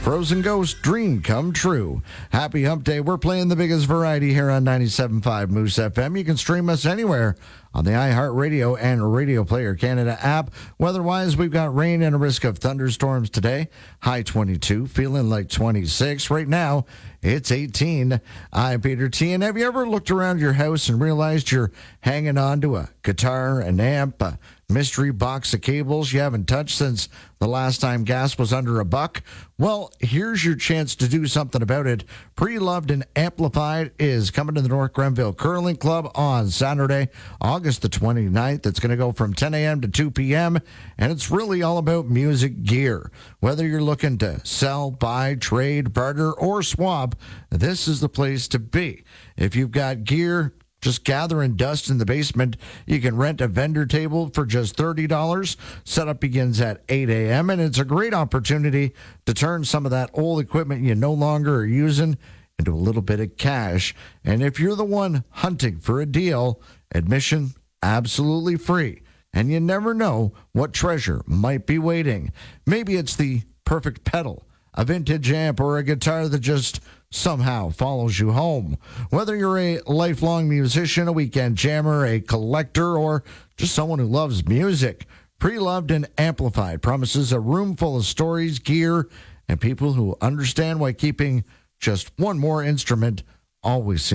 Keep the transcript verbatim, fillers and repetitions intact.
Frozen Ghost, Dream Come True. Happy Hump Day. We're playing the biggest variety here on ninety-seven point five Moose F M. You can stream us anywhere on the iHeartRadio and Radio Player Canada app. Weather-wise, we've got rain and a risk of thunderstorms today. High twenty-two, feeling like twenty-six. Right now, it's eighteen. I'm Peter T. And have you ever looked around your house and realized you're hanging on to a guitar, an amp, a mystery box of cables you haven't touched since the last time gas was under a buck? Well, here's your chance to do something about it. Pre-Loved and Amplified is coming to the North Grenville Curling Club on Saturday, August the twenty-ninth. It's going to go from ten a.m. to two p.m., and it's really all about music gear. Whether you're looking to sell, buy, trade, barter, or swap, this is the place to be. If you've got gear just gathering dust in the basement, you can rent a vendor table for just thirty dollars. Setup begins at eight a.m., and it's a great opportunity to turn some of that old equipment you no longer are using into a little bit of cash. And if you're the one hunting for a deal, admission absolutely free. And you never know what treasure might be waiting. Maybe it's the perfect pedal, a vintage amp, or a guitar that just somehow follows you home. Whether you're a lifelong musician, a weekend jammer, a collector, or just someone who loves music, Pre-Loved and Amplified promises a room full of stories, gear, and people who understand why keeping just one more instrument always seems